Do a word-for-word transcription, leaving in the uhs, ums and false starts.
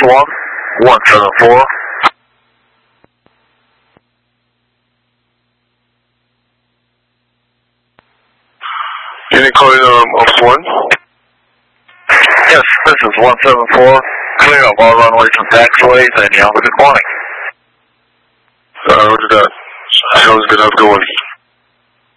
one, one seven four. Can you call in um, Ops one? Yes, this is one seven four. Clear up all runways and taxiways, and you have a good morning. Uh, roger that. Sounds good. Have a good one.